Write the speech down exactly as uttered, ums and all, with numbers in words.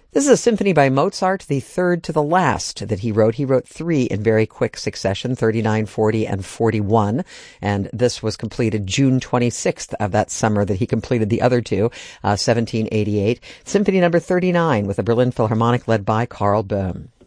This is a symphony by Mozart, the third to the last that he wrote. He wrote three in very quick succession, thirty-nine, forty, and forty-one. And this was completed June twenty-sixth of that summer that he completed the other two, uh, seventeen eighty-eight. Symphony number thirty-nine with the Berlin Philharmonic led by Karl Böhm.